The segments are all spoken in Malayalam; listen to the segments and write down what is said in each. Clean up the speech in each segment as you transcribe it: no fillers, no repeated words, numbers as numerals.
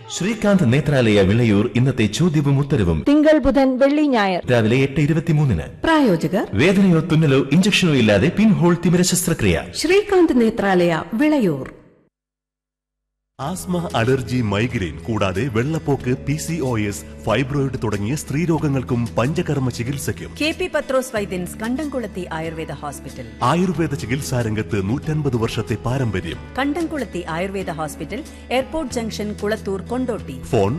ശ്രീകാന്ത് നേത്രാലയ വിളയൂർ ഇന്നത്തെ ചോദ്യവും ഉത്തരവും തിങ്കൾ ബുധൻ വെള്ളി ഞായർ രാവിലെ 8:23. പ്രായോജകർ വേദനയോ തുന്നലോ ഇഞ്ചക്ഷനോ ഇല്ലാതെ പിൻഹോൾ തിമിര ശസ്ത്രക്രിയ. Srikanth Nethralaya Vilayur. Asthma, allergy, migraine കൂടാതെ വെള്ളപ്പോക്ക്, PCOS, ഫൈബ്രോയിഡ് തുടങ്ങിയ സ്ത്രീരോഗങ്ങൾക്കും പഞ്ചകർമ്മ ചികിത്സയ്ക്കും KP പത്രോസ് വൈദ്യൻസ് കണ്ടംകുളത്തി ആയുർവേദ ഹോസ്പിറ്റൽ. ആയുർവേദ ചികിത്സാരംഗത്ത് 150 വർഷത്തെ പാരമ്പര്യം. കണ്ടംകുളത്തി Ayurveda hospital, airport junction, Kulathur, Kondotty. Phone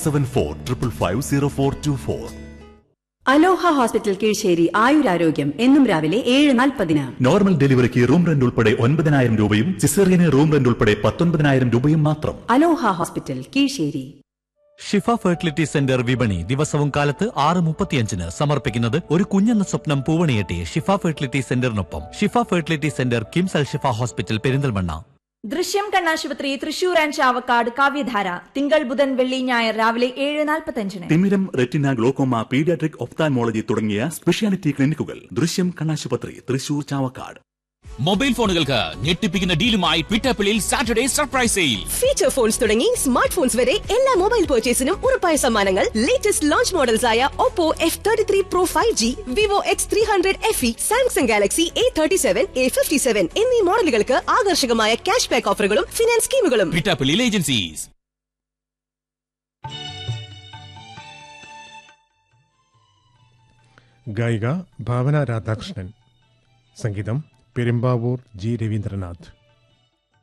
9745550424. അലോഹ ഹോസ്പിറ്റൽ കീഴ്ശ്ശേരി. ആയുരാരോഗ്യം എന്നും രാവിലെ 7:40. നോർമൽ ഡെലിവറിക്ക് റൂം റെന്റ് ഉൾപ്പെടെ 9,000 രൂപയും സിസേറിയന് റൂം റെന്റ് ഉൾപ്പെടെ 19,000 രൂപയും മാത്രം. അലോഹ ഹോസ്പിറ്റൽ കീഴ്ശ്ശേരി. ഷിഫ ഫെർട്ടിലിറ്റി സെന്റർ വിപണി ദിവസവും കാലത്ത് 6:35 സമർപ്പിക്കുന്നത് ഒരു കുഞ്ഞെന്ന സ്വപ്നം പൂവണിയെട്ടി ഷിഫ ഫെർട്ടിലിറ്റി സെന്ററിനൊപ്പം. ഷിഫ ഫെർട്ടിലിറ്റി സെന്റർ, കിംസ് അൽ ഷിഫ ഹോസ്പിറ്റൽ, പെരിന്തൽമണ്ണ. ദൃശ്യം കണ്ണാശുപത്രി തൃശൂർ ആൻഡ് ചാവക്കാട്. കാവ്യധാര തിങ്കൾ ബുധൻ വെള്ളി ഞായർ രാവിലെ 7:45. തിമിരം, റെറ്റിന, ഗ്ലോക്കോമ, പീഡിയാട്രിക്, ഒഫ്താൽമോളജി തുടങ്ങിയ സ്പെഷ്യാലിറ്റി ക്ലിനിക്കുകൾ ദൃശ്യം കണ്ണാശുപത്രി, തൃശൂർ, ചാവക്കാട്. മൊബൈൽ ഫോണുകൾക്ക് ഞെട്ടിപ്പിക്കുന്ന ഡീലുമായി ട്വിറ്റപ്പിളിൽ Saturday surprise sale. Feature phones തുടങ്ങി സ്മാർട്ട് ഫോൺസ് വരെ എല്ലാ മൊബൈൽ പർച്ചേസിനും ഉറപ്പായ സമ്മാനങ്ങൾ. ലേറ്റസ്റ്റ് ലോഞ്ച് മോഡൽസ് ആയ Oppo F33 Pro 5G, Vivo X300 FE, Samsung Galaxy A37, A57 എന്നീ മോഡലുകൾക്ക് ആകർഷകമായ ക്യാഷ് ബാക്ക് ഓഫറുകളും ഫിനാൻസ് സ്കീമുകളും. ട്വിറ്റപ്പിളിൽ ഏജൻസീസ്. ഗായിക ഭാവന രാധാകൃഷ്ണൻ. സംഗീതം പെരുമ്പാവൂർ G. രവീന്ദ്രനാഥ്.